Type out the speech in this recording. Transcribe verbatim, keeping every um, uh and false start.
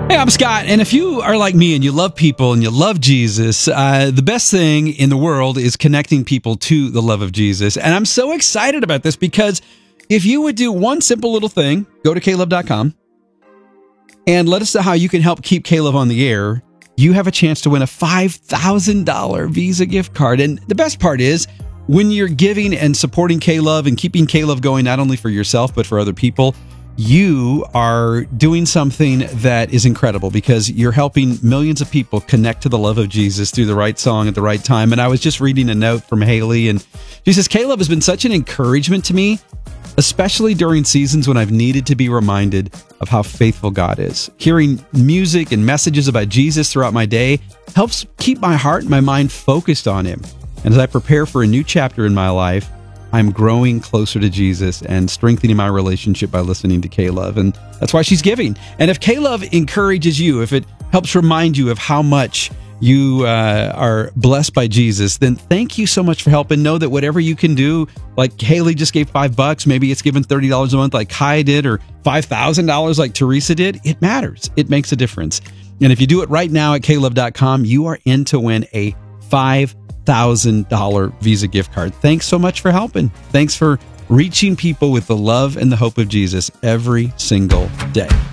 Hey, I'm Scott, and if you are like me and you love people and you love Jesus, uh, the best thing in the world is connecting people to the love of Jesus. And I'm so excited about this because if you would do one simple little thing, go to K Love dot com and let us know how you can help keep K-Love on the air, you have a chance to win a five thousand dollars Visa gift card. And the best part is, when you're giving and supporting K-Love and keeping K-Love going, not only for yourself, but for other people, you are doing something that is incredible because you're helping millions of people connect to the love of Jesus through the right song at the right time. And I was just reading a note from Haley, and she says, K-Love has been such an encouragement to me, especially during seasons when I've needed to be reminded of how faithful God is. Hearing music and messages about Jesus throughout my day helps keep my heart and my mind focused on Him. And as I prepare for a new chapter in my life, I'm growing closer to Jesus and strengthening my relationship by listening to K-Love. And that's why she's giving. And if K-Love encourages you, if it helps remind you of how much you uh, are blessed by Jesus, then thank you so much for helping. Know that whatever you can do, like Haley just gave five bucks, maybe it's given thirty dollars a month like Kai did, or five thousand dollars like Teresa did, it matters. It makes a difference. And if you do it right now at K Love dot com, you are in to win a five thousand dollars Visa gift card. Thanks so much for helping. Thanks for reaching people with the love and the hope of Jesus every single day.